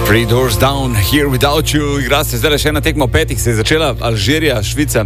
Three Doors Down, Here Without You. Igra se zdaj še ena tekma v petih, se je začela Alžirija, Švica.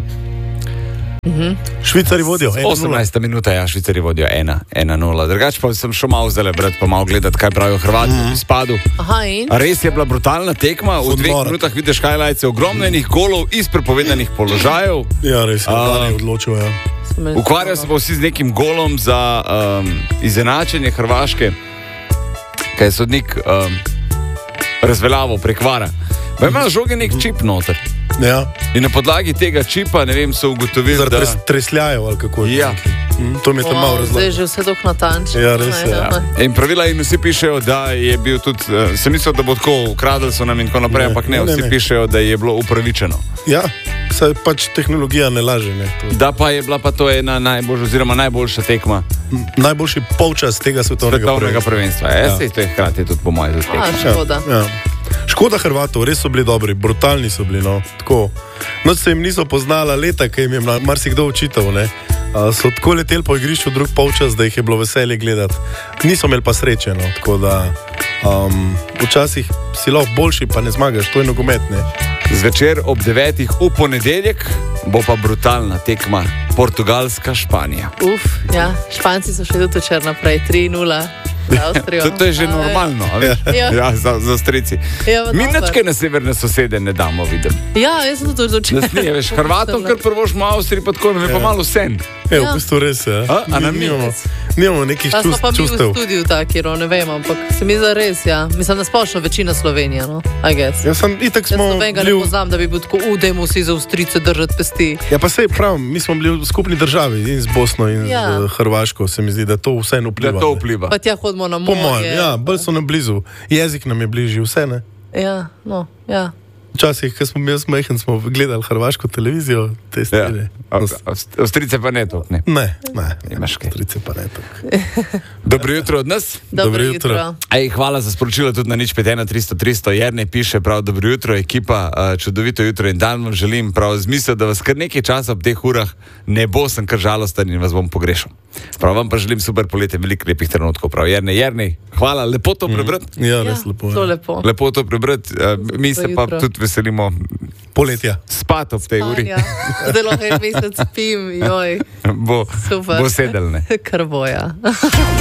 Švicari vodijo 18. minuta, ja, Švicari vodijo 1-0. Drugače pa sem šel malo zdaj brati, pa malo gledati, kaj pravijo Hrvati v izpadu. Res je bila brutalna tekma, v 2 minutah vidiš highlights, ogromno enih golov iz prepovedanih položajev. Ja, res je, odločil, ja. Ukvarjajo se pa vsi z nekim golom za izenačenje Hrvaške, kaj je sodnik razveljavil prek vara. Pa ima žoge nek čip noter. Ja. In na podlagi tega čipa, ne vem, so ugotovili, da... tresljajo ali kako je. Ja. To mi je tam malo razložilo. Zdaj je že vse dok natančno. Ja, res je. Ja. In pravila in vsi pišejo, da je bil tudi, sem mislil, da bo tako ukradli so nam in tako naprej, ampak ne, vsi pišejo, da je bilo upravičeno. Ja, saj pač tehnologija ne laže, ne. Da pa je bila pa to ena najboljša tekma. Najboljši polčas tega svetovnega prvenstva. Ja, sej to je hkrati tudi po mojem tekma. Škoda. Ja. Škoda Hrvatov, res so bili dobri, brutalni so bili, no, tako. Noč se jim niso poznala leta, ki jim je marsikdo očital, ne. So tako leteli po igrišču drug polčas, da jih je bilo veselje gledati. Niso imeli pa sreče, no, tako da včasih si lahko boljši, pa ne zmagaš, to je nogomet, ne. Zvečer ob 9. v ponedeljek bo pa brutalna tekma Portugalska-Španija. Ja, Španci so še tudi včeraj naprej, 3-0. To je že normalno, ja, za Avstrijci. Ja, mi načke na severne sosede ne damo, vidim. Ja, jaz sem to odločila. Veš, Hrvatom kar prvošmo Avstriji, pa tako nam je pa malo sen. V bistvu res je. A nam nimamo nekih čustev. Pa mi v studiu taki, ne vem, ampak se mi zda res, ja. Mislim, da splošno večina Slovenija, no, I guess. Ja, itak smo Slovenka ne poznam, da bi bil tako, dajmo vsi za Avstrijce držati pesti. Ja, pa sej pravim, mi smo bili v skupni državi in z Bosno in z Hrvaško, se mi zdi, da to vseeno vpliva. Da to vpliva. Pa tja hodimo na morje. Po mojem, ja, bolj so nam blizu. Jezik nam je bližji, vse, ne? Ja, no, ja. Včasih, ko smo bili smehen, smo gledali hrvaško televizijo, te stvari. Avstrijce pa ne to, ne? Ne, Avstrijce pa ne to. Dobro jutro od nas. Dobro jutro. Hvala za sporočilo tudi na 051-300-300. Jernej piše prav, dobro jutro, ekipa, čudovito jutro in dan vam želim, prav z mislijo, da vas kar nekaj časa ob teh urah ne bo, sem kar žalosten in vas bom pogrešal. Prav vam pa želim super poletje, veliko lepih trenutkov. Prav, Jernej, hvala, lepo to prebrati. Ja, res lepo. To lepo. Lepo to prebrati, mi se pa tudi veselimo poletja. Spat ob tej uri. Zelo en mesec spim, joj. Bo sedel, ne? Kar bo, ja.